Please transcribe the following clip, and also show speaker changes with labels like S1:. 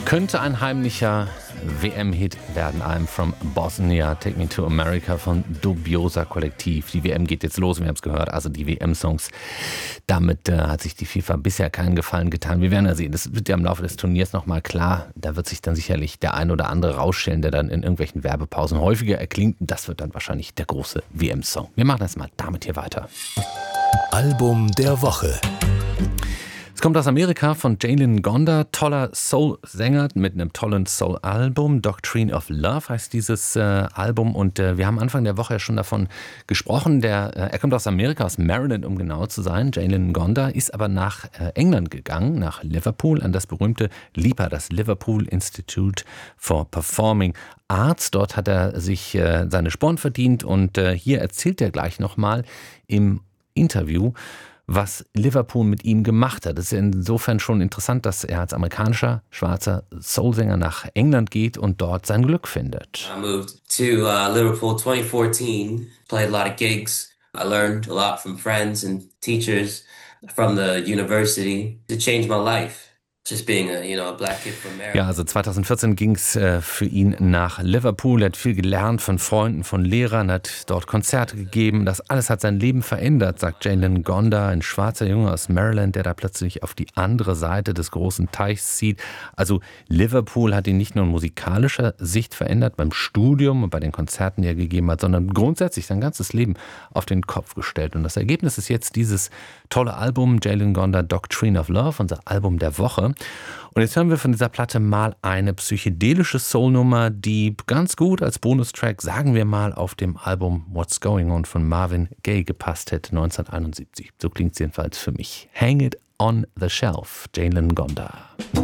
S1: Könnte ein heimlicher WM-Hit werden. I'm from Bosnia, Take Me to America von Dubiosa Kollektiv. Die WM geht jetzt los, wir haben es gehört, also die WM-Songs. Damit hat sich die FIFA bisher keinen Gefallen getan. Wir werden ja sehen, das wird ja im Laufe des Turniers nochmal klar. Da wird sich dann sicherlich der ein oder andere rausstellen, der dann in irgendwelchen Werbepausen häufiger erklingt. Das wird dann wahrscheinlich der große WM-Song. Wir machen das mal damit hier weiter.
S2: Album der Woche.
S1: Es kommt aus Amerika von Jalen Gonda, toller Soul-Sänger mit einem tollen Soul-Album. Doctrine of Love heißt dieses Album und wir haben Anfang der Woche ja schon davon gesprochen. Er kommt aus Amerika, aus Maryland, um genau zu sein. Jalen Gonda ist aber nach England gegangen, nach Liverpool, an das berühmte LIPA, das Liverpool Institute for Performing Arts. Dort hat er sich seine Sporen verdient und hier erzählt er gleich nochmal im Interview, was Liverpool mit ihm gemacht hat. Es ist insofern schon interessant, dass er als amerikanischer schwarzer Soulsänger nach England geht und dort sein Glück findet.
S3: I moved to Liverpool 2014, played a lot of gigs. I learned a lot from friends and teachers from the university to change my life. Just being a black kid from Maryland.
S1: Ja, also 2014 ging es für ihn nach Liverpool. Er hat viel gelernt von Freunden, von Lehrern, hat dort Konzerte gegeben. Das alles hat sein Leben verändert, sagt Jalen Gonda, ein schwarzer Junge aus Maryland, der da plötzlich auf die andere Seite des großen Teichs zieht. Also Liverpool hat ihn nicht nur in musikalischer Sicht verändert, beim Studium und bei den Konzerten, die er gegeben hat, sondern grundsätzlich sein ganzes Leben auf den Kopf gestellt. Und das Ergebnis ist jetzt dieses tolle Album, Jalen Gonda, Doctrine of Love, unser Album der Woche. Und jetzt hören wir von dieser Platte mal eine psychedelische Soulnummer, die ganz gut als Bonustrack, sagen wir mal, auf dem Album What's Going On von Marvin Gaye gepasst hätte, 1971. So klingt es jedenfalls für mich. Hang It on the Shelf, Jalen Gonda.